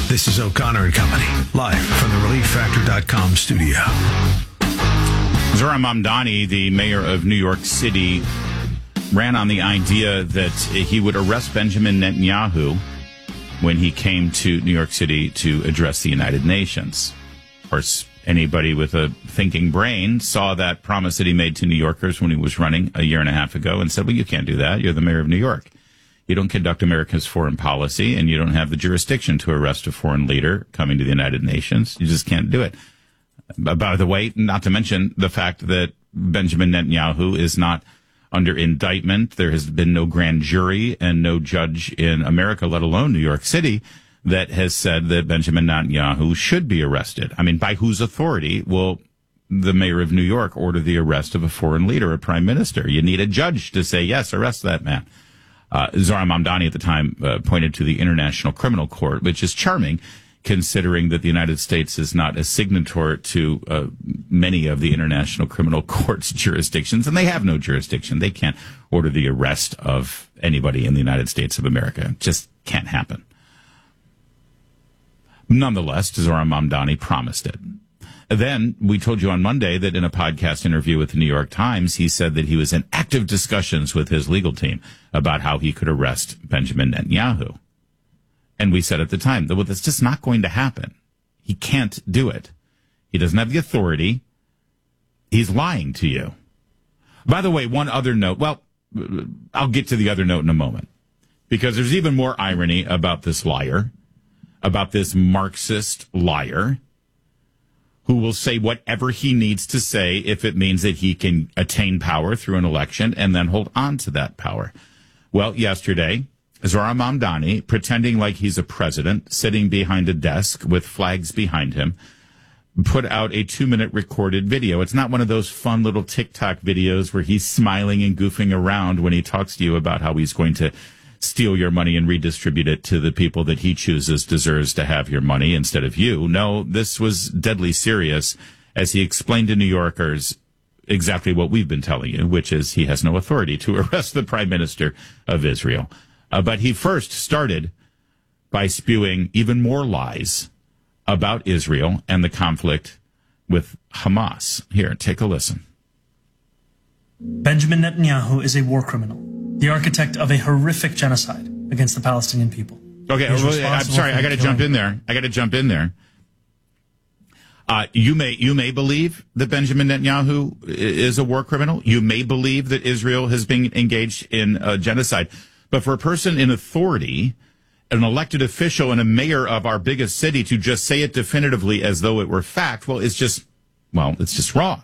This is O'Connor and Company, live from the ReliefFactor.com studio. Zohran Mamdani, the mayor of New York City, ran on the idea that he would arrest Benjamin Netanyahu when he came to New York City to address the United Nations. Of course, anybody with a thinking brain saw that promise that he made to New Yorkers when he was running a year and a half ago and said, well, you can't do that. You're the mayor of New York. You don't conduct America's foreign policy, and you don't have the jurisdiction to arrest a foreign leader coming to the United Nations. You just can't do it. By the way, not to mention the fact that Benjamin Netanyahu is not under indictment. There has been no grand jury and no judge in America, let alone New York City, that has said that Benjamin Netanyahu should be arrested. I mean, by whose authority will the mayor of New York order the arrest of a foreign leader, a prime minister? You need a judge to say, yes, arrest that man. Zohran Mamdani at the time pointed to the International Criminal Court, which is charming, considering that the United States is not a signatory to many of the International Criminal Court's jurisdictions, and they have no jurisdiction. They can't order the arrest of anybody in the United States of America. It just can't happen. Nonetheless, Zohran Mamdani promised it. Then we told you on Monday that in a podcast interview with the New York Times, he said that he was in active discussions with his legal team about how he could arrest Benjamin Netanyahu. And we said at the time that, well, that's just not going to happen. He can't do it. He doesn't have the authority. He's lying to you. By the way, one other note. Well, I'll get to the other note in a moment, because there's even more irony about this liar, about this Marxist liar, who will say whatever he needs to say if it means that he can attain power through an election and then hold on to that power. Well, yesterday, Zohran Mamdani, pretending like he's a president, sitting behind a desk with flags behind him, put out a 2-minute recorded video. It's not one of those fun little TikTok videos where he's smiling and goofing around when he talks to you about how he's going to steal your money and redistribute it to the people that he chooses deserves to have your money instead of you. No, this was deadly serious, as he explained to New Yorkers exactly what we've been telling you, which is he has no authority to arrest the prime minister of Israel. But he first started by spewing even more lies about Israel and the conflict with Hamas. Here, take a listen. Benjamin Netanyahu is a war criminal, the architect of a horrific genocide against the Palestinian people. Okay, I'm sorry, I got to jump in there. You may believe that Benjamin Netanyahu is a war criminal. You may believe that Israel has been engaged in a genocide. But for a person in authority, an elected official and a mayor of our biggest city to just say it definitively as though it were fact, it's just wrong.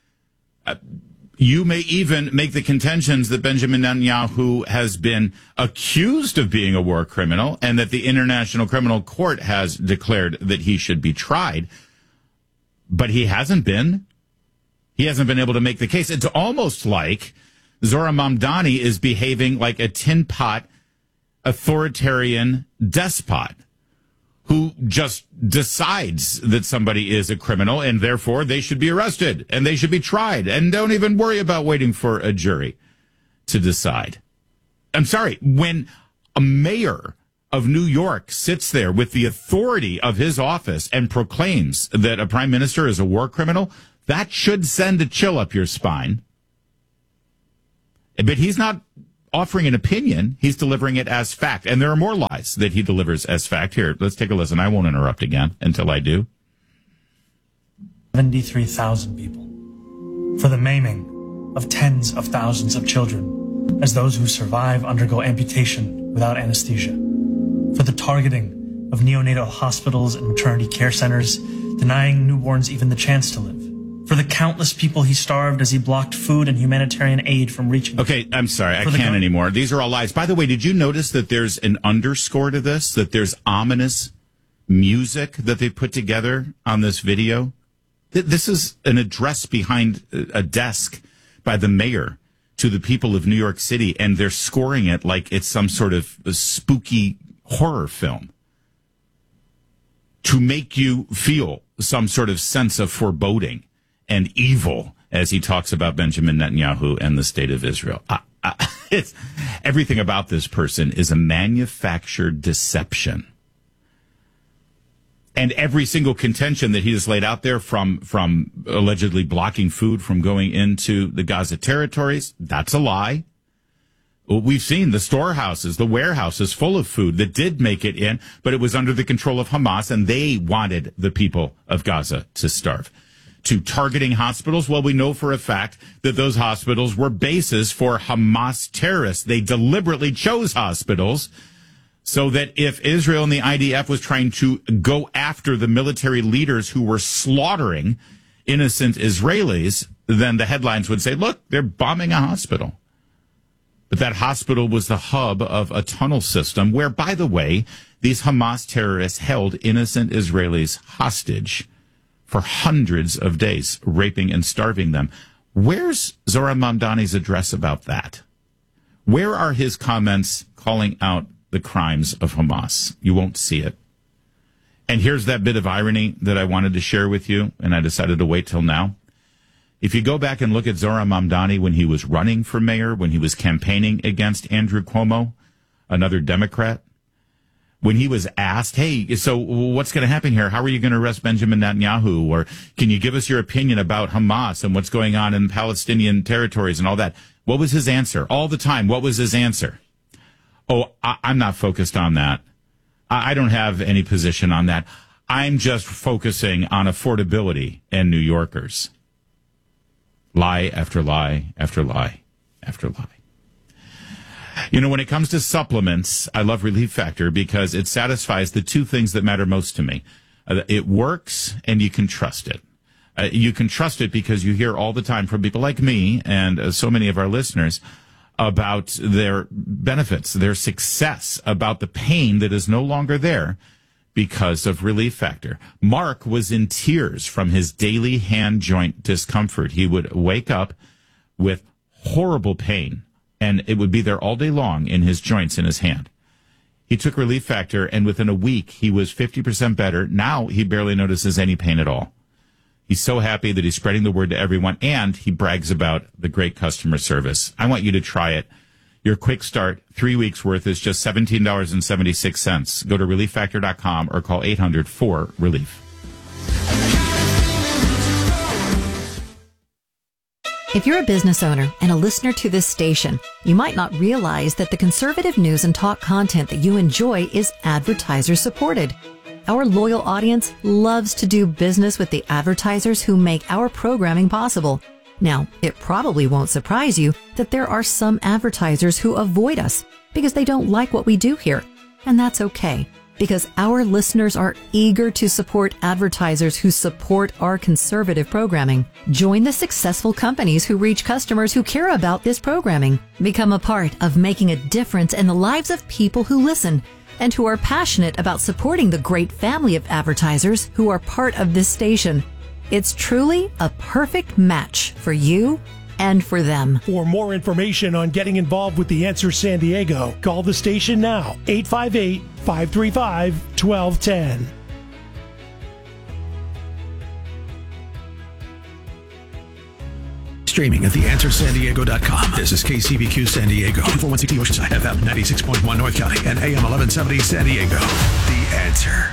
You may even make the contentions that Benjamin Netanyahu has been accused of being a war criminal and that the International Criminal Court has declared that he should be tried. But he hasn't been. He hasn't been able to make the case. It's almost like Zohran Mamdani is behaving like a tin pot authoritarian despot who just decides that somebody is a criminal and therefore they should be arrested and they should be tried and don't even worry about waiting for a jury to decide. I'm sorry, when a mayor of New York sits there with the authority of his office and proclaims that a prime minister is a war criminal, that should send a chill up your spine. But he's not offering an opinion. He's delivering it as fact. And there are more lies that he delivers as fact. Here, let's take a listen. I won't interrupt again until I do. 73,000 people. For the maiming of tens of thousands of children, as those who survive undergo amputation without anesthesia. For the targeting of neonatal hospitals and maternity care centers, denying newborns even the chance to live. For the countless people he starved as he blocked food and humanitarian aid from reaching. Okay, I'm sorry, I can't anymore. These are all lies. By the way, did you notice that there's an underscore to this? That there's ominous music that they put together on this video? This is an address behind a desk by the mayor to the people of New York City, and they're scoring it like it's some sort of a spooky horror film to make you feel some sort of sense of foreboding and evil as he talks about Benjamin Netanyahu and the state of Israel. It's everything about this person is a manufactured deception. And every single contention that he has laid out there, from allegedly blocking food from going into the Gaza territories, that's a lie. We've seen the storehouses, the warehouses full of food that did make it in, but it was under the control of Hamas, and they wanted the people of Gaza to starve. To targeting hospitals, well, we know for a fact that those hospitals were bases for Hamas terrorists. They deliberately chose hospitals so that if Israel and the IDF was trying to go after the military leaders who were slaughtering innocent Israelis, then the headlines would say, look, they're bombing a hospital. But that hospital was the hub of a tunnel system where, by the way, these Hamas terrorists held innocent Israelis hostage for hundreds of days, raping and starving them. Where's Zohran Mamdani's address about that? Where are his comments calling out the crimes of Hamas? You won't see it. And here's that bit of irony that I wanted to share with you, and I decided to wait till now. If you go back and look at Zohran Mamdani when he was running for mayor, when he was campaigning against Andrew Cuomo, another Democrat, when he was asked, hey, so what's going to happen here? How are you going to arrest Benjamin Netanyahu? Or can you give us your opinion about Hamas and what's going on in Palestinian territories and all that? What was his answer? All the time, what was his answer? Oh, I'm not focused on that. I don't have any position on that. I'm just focusing on affordability and New Yorkers. Lie after lie after lie after lie. You know, when it comes to supplements, I love Relief Factor because it satisfies the two things that matter most to me. It works and you can trust it. You can trust it because you hear all the time from people like me and so many of our listeners about their benefits, their success, about the pain that is no longer there because of Relief Factor. Mark was in tears from his daily hand joint discomfort. He would wake up with horrible pain, and it would be there all day long in his joints in his hand. He took Relief Factor, and within a week, he was 50% better. Now he barely notices any pain at all. He's so happy that he's spreading the word to everyone, and he brags about the great customer service. I want you to try it. Your quick start, 3 weeks worth, is just $17.76. Go to ReliefFactor.com or call 800-4-RELIEF. If you're a business owner and a listener to this station, you might not realize that the conservative news and talk content that you enjoy is advertiser supported. Our loyal audience loves to do business with the advertisers who make our programming possible. Now, it probably won't surprise you that there are some advertisers who avoid us because they don't like what we do here. And that's okay, because our listeners are eager to support advertisers who support our conservative programming. Join the successful companies who reach customers who care about this programming. Become a part of making a difference in the lives of people who listen and who are passionate about supporting the great family of advertisers who are part of this station. It's truly a perfect match for you and for them. For more information on getting involved with The Answer San Diego, call the station now, 858-535-1210. Streaming at theanswersandiego.com. This is KCBQ San Diego, 441CT Oceanside, FM 96.1 North County, and AM 1170 San Diego. The Answer.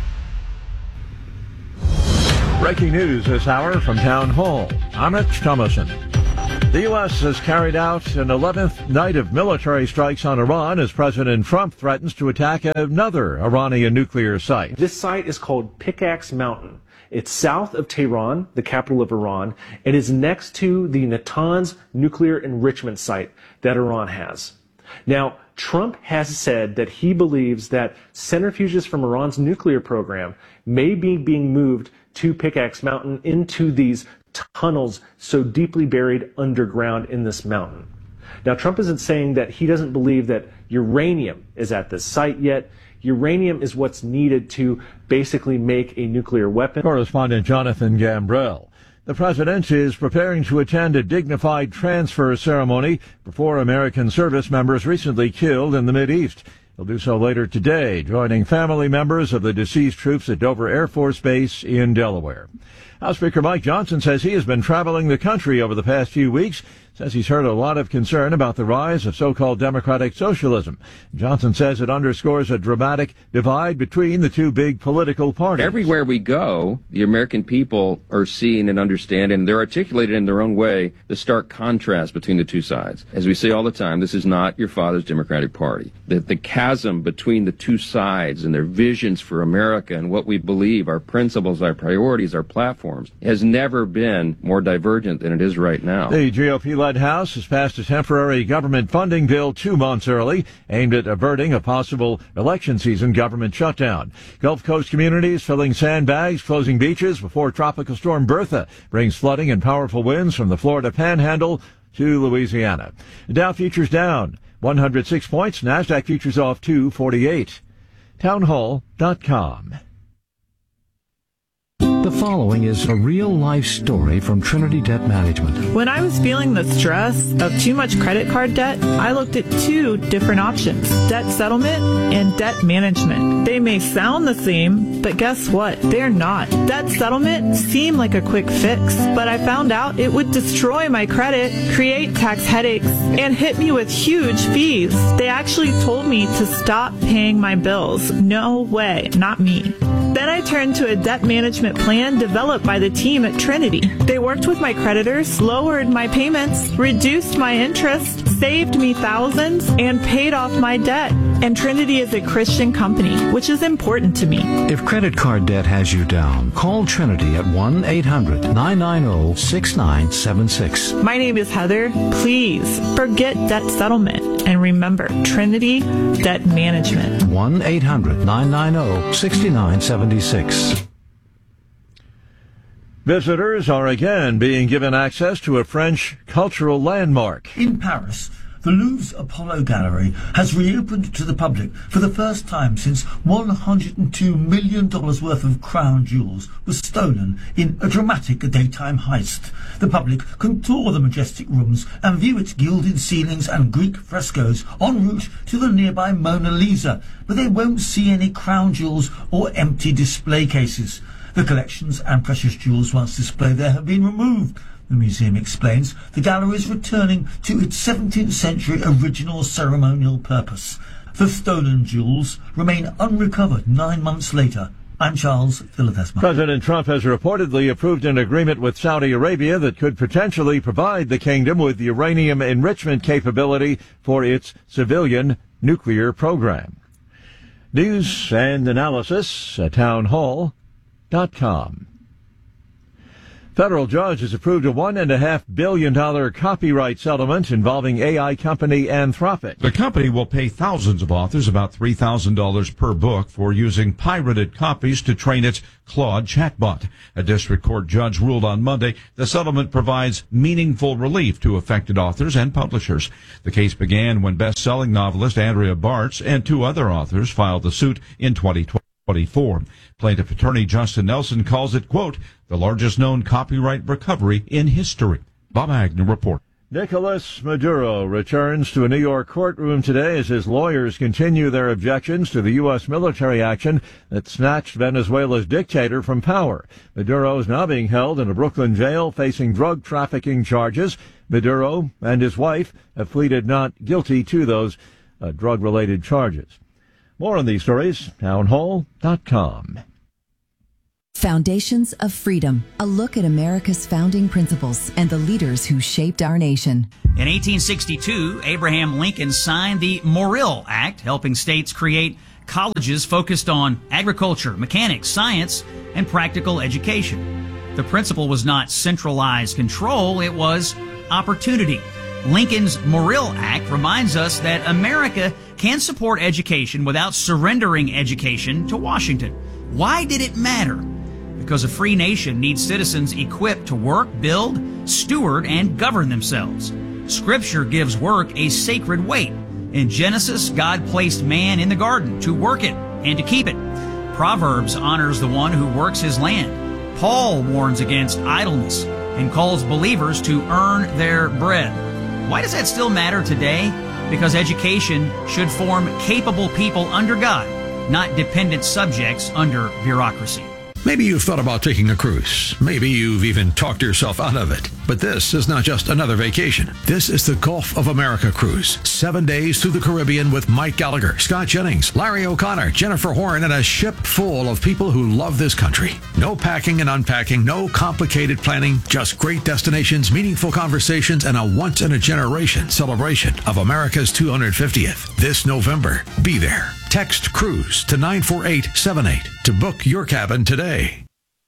Breaking news this hour from Town Hall. I'm Rich Thomason. The U.S. has carried out an 11th night of military strikes on Iran as President Trump threatens to attack another Iranian nuclear site. This site is called Pickaxe Mountain. It's south of Tehran, the capital of Iran. It is next to the Natanz nuclear enrichment site that Iran has. Now, Trump has said that he believes that centrifuges from Iran's nuclear program may be being moved to Pickaxe Mountain into these tunnels so deeply buried underground in this mountain. Now, Trump isn't saying that he doesn't believe that uranium is at this site yet. Uranium is what's needed to basically make a nuclear weapon. Correspondent Jonathan Gambrell. The president is preparing to attend a dignified transfer ceremony for 4 American service members recently killed in the Mideast. He'll do so later today, joining family members of the deceased troops at Dover Air Force Base in Delaware. House Speaker Mike Johnson says he has been traveling the country over the past few weeks, says he's heard a lot of concern about the rise of so-called democratic socialism. Johnson says it underscores a dramatic divide between the two big political parties. Everywhere we go, the American people are seeing and understanding, and they're articulated in their own way, the stark contrast between the two sides. As we say all the time, this is not your father's Democratic Party. The chasm between the two sides and their visions for America and what we believe, our principles, our priorities, our platforms, has never been more divergent than it is right now. The GOP-led House has passed a temporary government funding bill 2 months early, aimed at averting a possible election season government shutdown. Gulf Coast communities filling sandbags, closing beaches before Tropical Storm Bertha brings flooding and powerful winds from the Florida Panhandle to Louisiana. The Dow futures down 106 points. NASDAQ futures off 248. Townhall.com. The following is a real-life story from Trinity Debt Management. When I was feeling the stress of too much credit card debt, I looked at 2 different options: debt settlement and debt management. They may sound the same, but guess what? They're not. Debt settlement seemed like a quick fix, but I found out it would destroy my credit, create tax headaches, and hit me with huge fees. They actually told me to stop paying my bills. No way, not me. Then I turned to a debt management plan developed by the team at Trinity. They worked with my creditors, lowered my payments, reduced my interest, saved me thousands, and paid off my debt. And Trinity is a Christian company, which is important to me. If credit card debt has you down, call Trinity at 1-800-990-6976. My name is Heather. Please forget debt settlement and remember Trinity Debt Management. 1-800-990-6976. Visitors are again being given access to a French cultural landmark. In Paris, the Louvre's Apollo Gallery has reopened to the public for the first time since $102 million worth of crown jewels was stolen in a dramatic daytime heist. The public can tour the majestic rooms and view its gilded ceilings and Greek frescoes en route to the nearby Mona Lisa, but they won't see any crown jewels or empty display cases. The collections and precious jewels once displayed there have been removed. The museum explains the gallery is returning to its 17th century original ceremonial purpose. The stolen jewels remain unrecovered 9 months later. I'm Charles Philadelphia. President Trump has reportedly approved an agreement with Saudi Arabia that could potentially provide the kingdom with uranium enrichment capability for its civilian nuclear program. News and analysis at townhall.com. Federal judge has approved a $1.5 billion copyright settlement involving AI company Anthropic. The company will pay thousands of authors about $3,000 per book for using pirated copies to train its Claude chatbot. A district court judge ruled on Monday the settlement provides meaningful relief to affected authors and publishers. The case began when best-selling novelist Andrea Bartz and 2 other authors filed the suit in 2024. Plaintiff attorney Justin Nelson calls it, quote, the largest known copyright recovery in history. Bob Agnew report. Nicolas Maduro returns to a New York courtroom today as his lawyers continue their objections to the U.S. military action that snatched Venezuela's dictator from power. Maduro is now being held in a Brooklyn jail facing drug trafficking charges. Maduro and his wife have pleaded not guilty to those drug-related charges. More on these stories, townhall.com. Foundations of Freedom, a look at America's founding principles and the leaders who shaped our nation. In 1862, Abraham Lincoln signed the Morrill Act, helping states create colleges focused on agriculture, mechanics, science, and practical education. The principle was not centralized control, it was opportunity. Lincoln's Morrill Act reminds us that America can support education without surrendering education to Washington. Why did it matter? Because a free nation needs citizens equipped to work, build, steward, and govern themselves. Scripture gives work a sacred weight. In Genesis, God placed man in the garden to work it and to keep it. Proverbs honors the one who works his land. Paul warns against idleness and calls believers to earn their bread. Why does that still matter today? Because education should form capable people under God, not dependent subjects under bureaucracy. Maybe you've thought about taking a cruise. Maybe you've even talked yourself out of it. But this is not just another vacation. This is the Gulf of America cruise. 7 days through the Caribbean with Mike Gallagher, Scott Jennings, Larry O'Connor, Jennifer Horn, and a ship full of people who love this country. No packing and unpacking, no complicated planning, just great destinations, meaningful conversations, and a once-in-a-generation celebration of America's 250th. This November, be there. Text CRUISE to 94878 to book your cabin today.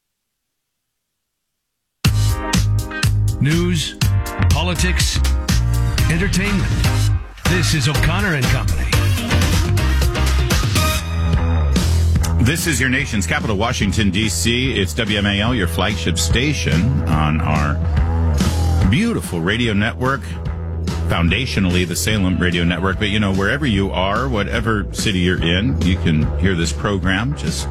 News, politics, entertainment. This is O'Connor and Company. This is your nation's capital, Washington, D.C. It's WMAL, your flagship station on our beautiful radio network. Foundationally, the Salem radio network. But, wherever you are, whatever city you're in, you can hear this program. Just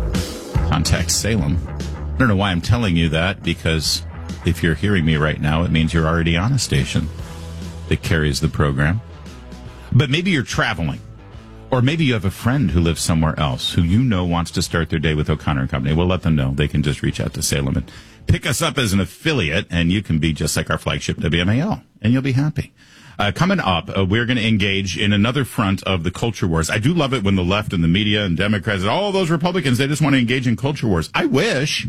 contact Salem. I don't know why I'm telling you that, because if you're hearing me right now, it means you're already on a station that carries the program. But maybe you're traveling, or maybe you have a friend who lives somewhere else who wants to start their day with O'Connor and Company. We'll let them know. They can just reach out to Salem and pick us up as an affiliate, and you can be just like our flagship WMAL, and you'll be happy. Coming up, we're going to engage in another front of the culture wars. I do love it when the left and the media and Democrats and all those Republicans, they just want to engage in culture wars. I wish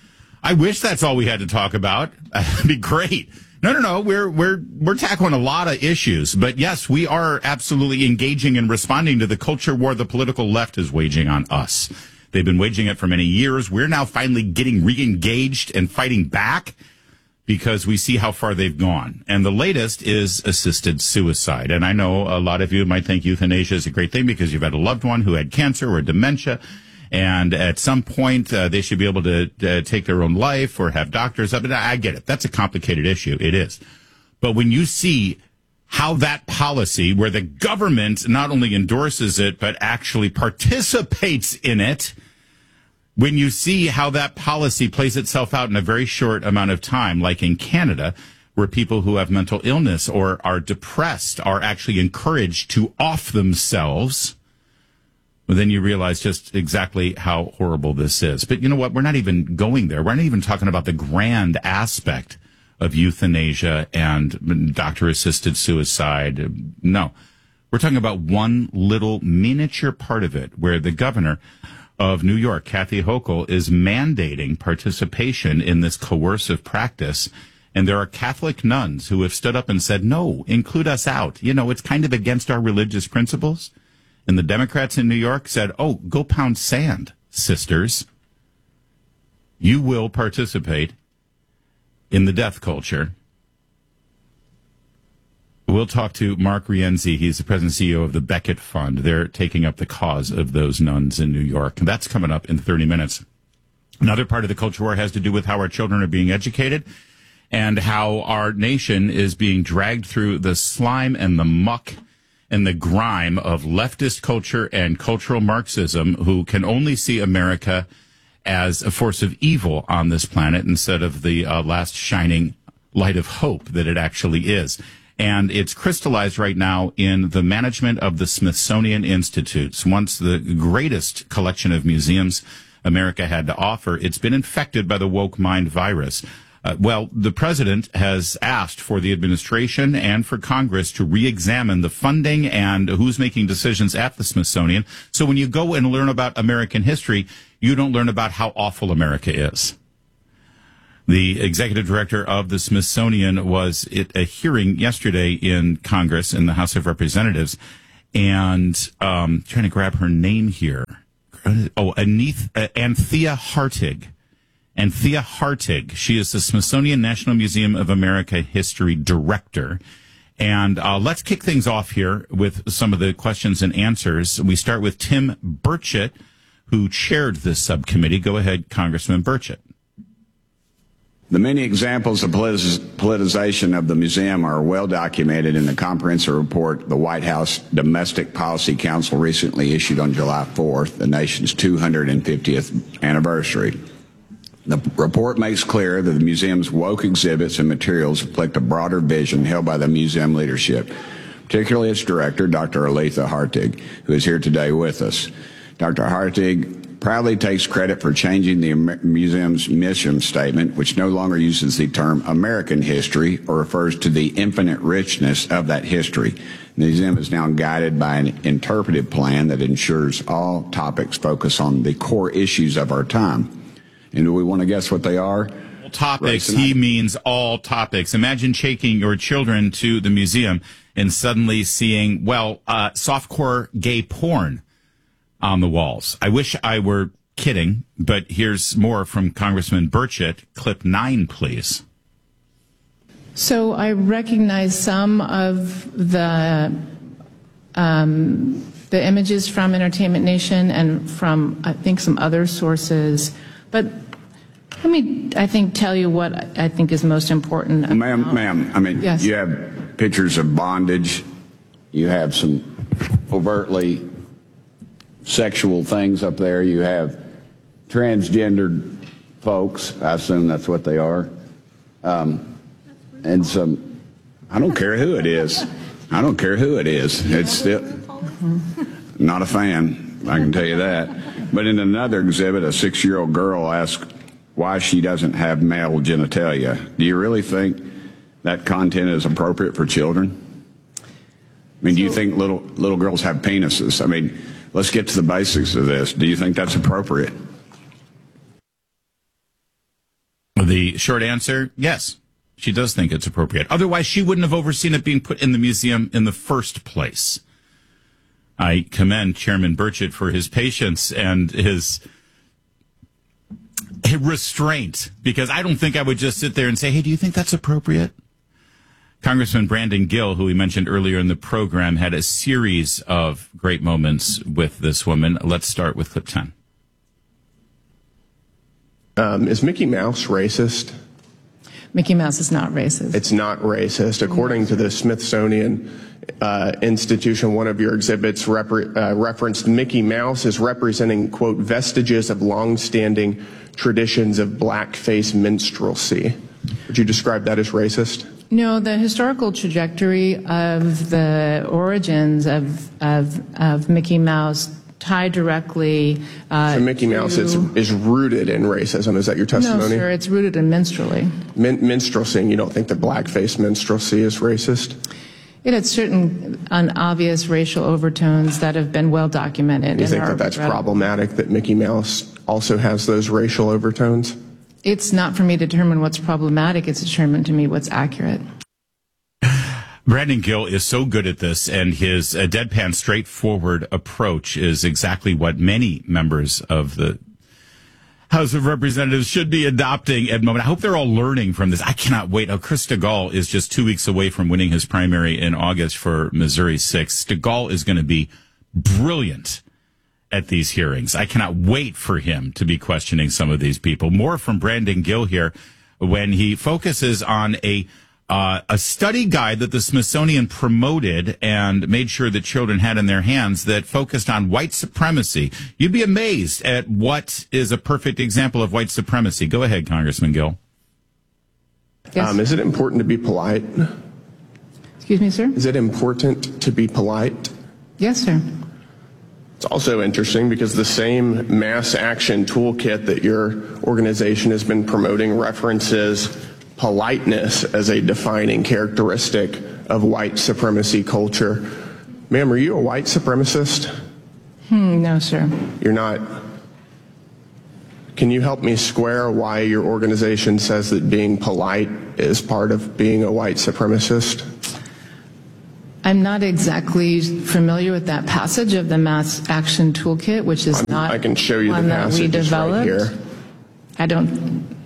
that's all we had to talk about. That'd be great. No. We're tackling a lot of issues, but yes, we are absolutely engaging and responding to the culture war the political left is waging on us. They've been waging it for many years. We're now finally getting re-engaged and fighting back because we see how far they've gone. And the latest is assisted suicide. And I know a lot of you might think euthanasia is a great thing because you've had a loved one who had cancer or dementia, and at some point they should be able to take their own life or have doctors up. And I get it. That's a complicated issue. It is. But when you see how that policy, where the government not only endorses it, but actually participates in it, when you see how that policy plays itself out in a very short amount of time, like in Canada, where people who have mental illness or are depressed are actually encouraged to off themselves, well, then you realize just exactly how horrible this is. But you know what? We're not even going there. We're not even talking about the grand aspect of euthanasia and doctor-assisted suicide. No. We're talking about one little miniature part of it, where the governor of New York, Kathy Hochul, is mandating participation in this coercive practice. And there are Catholic nuns who have stood up and said, no, include us out. It's kind of against our religious principles. And the Democrats in New York said, oh, go pound sand, sisters. You will participate in the death culture. We'll talk to Mark Rienzi. He's the president and CEO of the Becket Fund. They're taking up the cause of those nuns in New York. And that's coming up in 30 minutes. Another part of the culture war has to do with how our children are being educated and how our nation is being dragged through the slime and the muck and the grime of leftist culture and cultural Marxism, who can only see America as a force of evil on this planet instead of the last shining light of hope that it actually is. And it's crystallized right now in the management of the Smithsonian Institutes. Once the greatest collection of museums America had to offer, it's been infected by the woke mind virus. The president has asked for the administration and for Congress to re-examine the funding and who's making decisions at the Smithsonian. So when you go and learn about American history, you don't learn about how awful America is. The executive director of the Smithsonian was at a hearing yesterday in Congress, in the House of Representatives, and trying to grab her name here. Oh, Anthea Hartig. Anthea Hartig. She is the Smithsonian National Museum of America History Director. And let's kick things off here with some of the questions and answers. We start with Tim Burchett, who chaired this subcommittee. Go ahead, Congressman Burchett. The many examples of politicization of the museum are well documented in the comprehensive report the White House Domestic Policy Council recently issued on July 4th, the nation's 250th anniversary. The report makes clear that the museum's woke exhibits and materials reflect a broader vision held by the museum leadership, particularly its director, Dr. Aletha Hartig, who is here today with us. Dr. Hartig proudly takes credit for changing the museum's mission statement, which no longer uses the term American history or refers to the infinite richness of that history. The museum is now guided by an interpretive plan that ensures all topics focus on the core issues of our time. And do we want to guess what they are? Topics. He means all topics. Imagine taking your children to the museum and suddenly seeing, softcore gay porn on the walls. I wish I were kidding, but here's more from Congressman Burchett. Clip 9, please. So I recognize some of the images from Entertainment Nation and from, I think, some other sources. But let me, tell you what I think is most important. Ma'am, yes. You have pictures of bondage. You have some overtly sexual things up there. You have transgendered folks. I assume that's what they are. And some, I don't care who it is. It's still not a fan, I can tell you that. But in another exhibit, a 6-year-old girl asked why she doesn't have male genitalia. Do you really think that content is appropriate for children? I mean, do you think little girls have penises? I mean, let's get to the basics of this. Do you think that's appropriate? The short answer, yes. She does think it's appropriate. Otherwise, she wouldn't have overseen it being put in the museum in the first place. I commend Chairman Burchett for his patience and his restraint, because I don't think I would just sit there and say, hey, do you think that's appropriate? Congressman Brandon Gill, who we mentioned earlier in the program, had a series of great moments with this woman. Let's start with clip 10. Is Mickey Mouse racist? Mickey Mouse is not racist. It's not racist. According to the Smithsonian Institution, one of your exhibits referenced Mickey Mouse as representing, quote, vestiges of long-standing traditions of blackface minstrelsy. Would you describe that as racist? No, the historical trajectory of the origins of Mickey Mouse tie directly so Mickey Mouse is rooted in racism. Is that your testimony? No, sir, it's rooted in minstrelsy. Minstrelsy, and you don't think that blackface minstrelsy is racist? It had certain unobvious racial overtones that have been well documented. You think that that's problematic, that Mickey Mouse also has those racial overtones? It's not for me to determine what's problematic. It's determined to me what's accurate. Brandon Gill is so good at this, and his deadpan, straightforward approach is exactly what many members of the House of Representatives should be adopting at the moment. I hope they're all learning from this. I cannot wait. Chris Stigall is just 2 weeks away from winning his primary in August for Missouri 6. Stigall is going to be brilliant at these hearings. I cannot wait for him to be questioning some of these people. More from Brandon Gill here when he focuses on a study guide that the Smithsonian promoted and made sure that children had in their hands that focused on white supremacy. You'd be amazed at what is a perfect example of white supremacy. Go ahead, Congressman Gill. Yes. Is it important to be polite? Excuse me, sir? Is it important to be polite? Yes, sir. It's also interesting because the same mass action toolkit that your organization has been promoting references politeness as a defining characteristic of white supremacy culture. Ma'am, are you a white supremacist? No, sir. You're not. Can you help me square why your organization says that being polite is part of being a white supremacist? I'm not exactly familiar with that passage of the mass action toolkit, which is not I can show you one the that we passage developed. right here. I don't.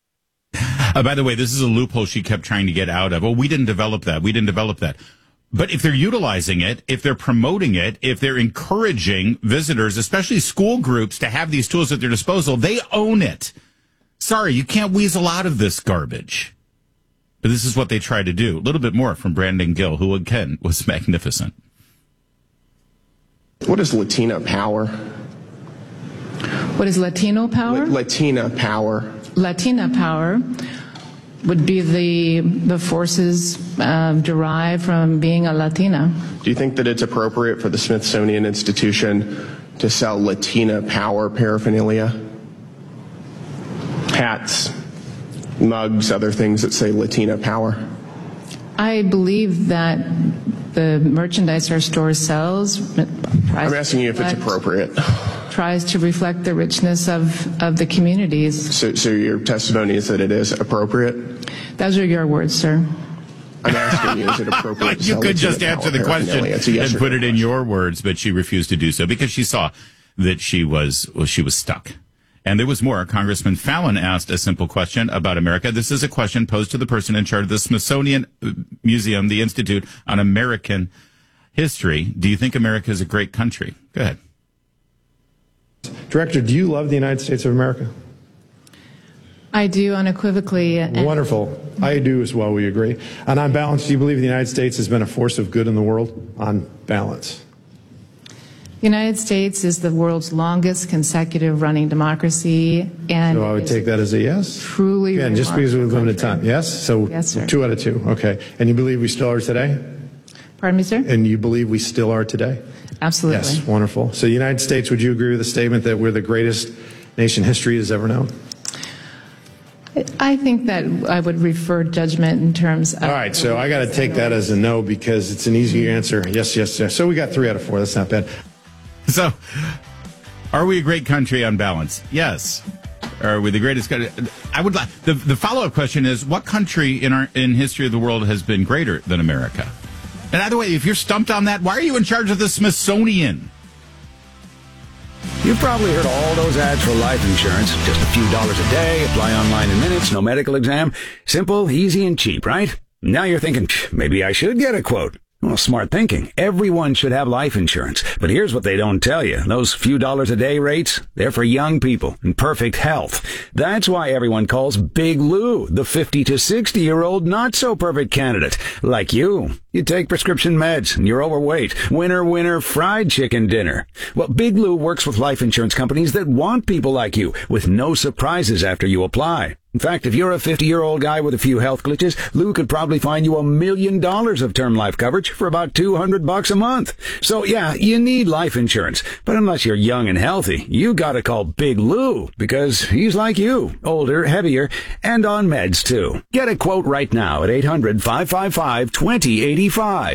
By the way, this is a loophole she kept trying to get out of. Oh, we didn't develop that. But if they're utilizing it, if they're promoting it, if they're encouraging visitors, especially school groups, to have these tools at their disposal, they own it. Sorry, you can't weasel out of this garbage. But this is what they try to do. A little bit more from Brandon Gill, who, again, was magnificent. What is Latina power? What is Latino power? Latina power. Latina power would be the forces derived from being a Latina. Do you think that it's appropriate for the Smithsonian Institution to sell Latina power paraphernalia? Hats, mugs, other things that say Latina power? I believe that the merchandise our store sells I'm asking you if it's appropriate. Tries to reflect the richness of the communities. So your testimony is that it is appropriate? Those are your words, sir. I'm asking you, is it appropriate to You sell could Latina just answer power the question paraphernalia? It's a yes and or put no it in question. your words, but she refused to do so because she saw that she was stuck. And there was more. Congressman Fallon asked a simple question about America. This is a question posed to the person in charge of the Smithsonian Museum, the Institute on American History. Do you think America is a great country? Go ahead. Director, do you love the United States of America? I do unequivocally. Wonderful. I do as well, we agree. And on balance, do you believe the United States has been a force of good in the world? On balance. The United States is the world's longest consecutive running democracy, and So I would take that as a yes? truly Again, just because we have limited time. Yes? So Yes, sir. 2 out of 2. Okay. And you believe we still are today? Pardon me, sir? And you believe we still are today? Absolutely. Yes. Wonderful. So the United States, would you agree with the statement that we're the greatest nation history has ever known? I think that I would refer judgment in terms of... All right. So I got to take that as a no because it's an easy answer. Yes, yes, yes. So we got 3 out of 4. That's not bad. So, are we a great country on balance? Yes. Are we the greatest country? I would like the follow-up question is, what country in history of the world has been greater than America? And by the way, if you're stumped on that, why are you in charge of the Smithsonian? You've probably heard all those ads for life insurance. Just a few dollars a day, apply online in minutes, no medical exam. Simple, easy, and cheap, right? Now you're thinking, maybe I should get a quote. Well, smart thinking. Everyone should have life insurance. But here's what they don't tell you. Those few dollars a day rates, they're for young people in perfect health. That's why everyone calls Big Lou the 50 to 60-year-old not-so-perfect candidate. Like you. You take prescription meds and you're overweight. Winner, fried chicken dinner. Well, Big Lou works with life insurance companies that want people like you with no surprises after you apply. In fact, if you're a 50-year-old guy with a few health glitches, Lou could probably find you $1 million of term life coverage for about $200 a month. So yeah, you need life insurance. But unless you're young and healthy, you gotta call Big Lou because he's like you, older, heavier, and on meds too. Get a quote right now at 800-555-2085.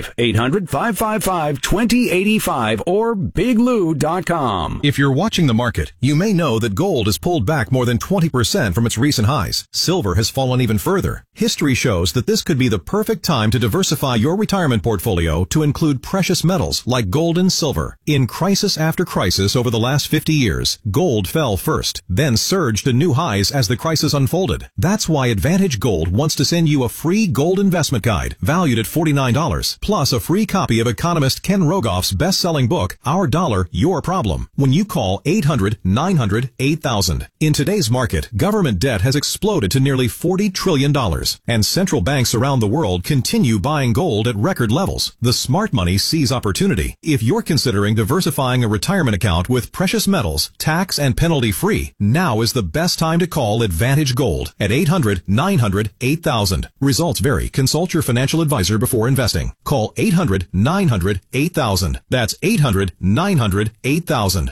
800-555-2085 or biglou.com. If you're watching the market, you may know that gold has pulled back more than 20% from its recent highs. Silver has fallen even further. History shows that this could be the perfect time to diversify your retirement portfolio to include precious metals like gold and silver. In crisis after crisis over the last 50 years, gold fell first, then surged to new highs as the crisis unfolded. That's why Advantage Gold wants to send you a free gold investment guide valued at $49, plus a free copy of economist Ken Rogoff's best-selling book, Our Dollar, Your Problem, when you call 800-900-8000. In today's market, government debt has exploded to nearly $40 trillion, and central banks around the world continue buying gold at record levels. The smart money sees opportunity. If you're considering diversifying a retirement account with precious metals, tax and penalty-free, now is the best time to call Advantage Gold at 800-900-8000. Results vary. Consult your financial advisor before investing. Call 800-900-8000. That's 800-900-8000.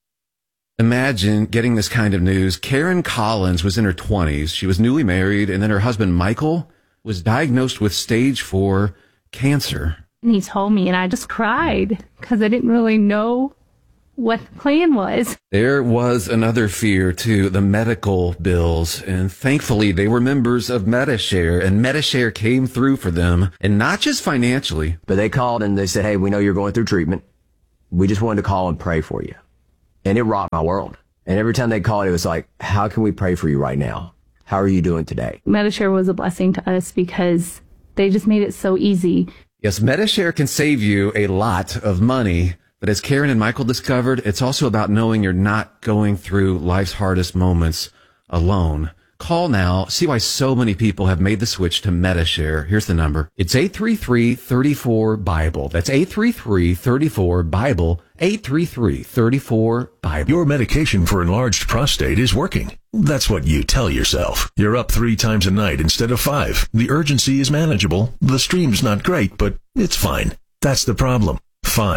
Imagine getting this kind of news. Karen Collins was in her 20s. She was newly married, and then her husband, Michael, was diagnosed with stage 4 cancer. And he told me, and I just cried because I didn't really know what the plan was. There was another fear, too, the medical bills, and thankfully they were members of Medi-Share, and Medi-Share came through for them, and not just financially. But they called and they said, hey, we know you're going through treatment. We just wanted to call and pray for you. And it rocked my world. And every time they called, it was like, how can we pray for you right now? How are you doing today? Medi-Share was a blessing to us because they just made it so easy. Yes, Medi-Share can save you a lot of money. But as Karen and Michael discovered, it's also about knowing you're not going through life's hardest moments alone. Call now. See why so many people have made the switch to Medi-Share. Here's the number. It's 833-34-BIBLE. That's 833-34-BIBLE. 833-34-BIBLE. Your medication for enlarged prostate is working. That's what you tell yourself. You're up 3 times a night instead of 5. The urgency is manageable. The stream's not great, but it's fine. That's the problem. Fine.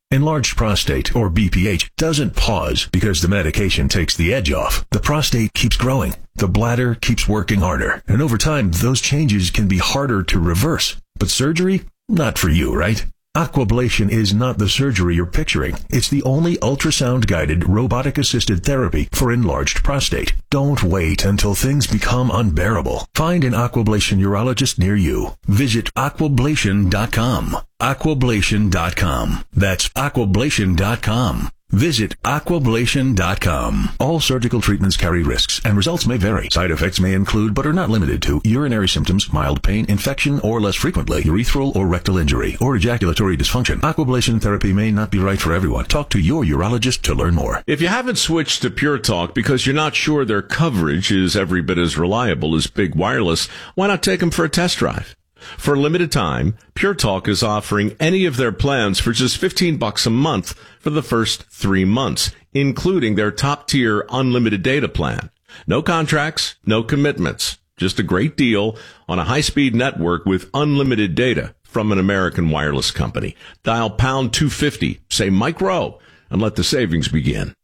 Enlarged prostate, or BPH, doesn't pause because the medication takes the edge off. The prostate keeps growing. The bladder keeps working harder. And over time, those changes can be harder to reverse. But surgery? Not for you, right? Aquablation is not the surgery you're picturing. It's the only ultrasound-guided, robotic-assisted therapy for enlarged prostate. Don't wait until things become unbearable. Find an Aquablation urologist near you. Visit aquablation.com. Aquablation.com. That's aquablation.com. Visit aquablation.com. All surgical treatments carry risks, and results may vary. Side effects may include, but are not limited to, urinary symptoms, mild pain, infection, or less frequently, urethral or rectal injury, or ejaculatory dysfunction. Aquablation therapy may not be right for everyone. Talk to your urologist to learn more. If you haven't switched to Pure Talk because you're not sure their coverage is every bit as reliable as Big Wireless, why not take them for a test drive? For a limited time, Pure Talk is offering any of their plans for just $15 a month for the first 3 months, including their top-tier unlimited data plan. No contracts, no commitments, just a great deal on a high-speed network with unlimited data from an American wireless company. Dial pound 250, say Mike Rowe, and let the savings begin.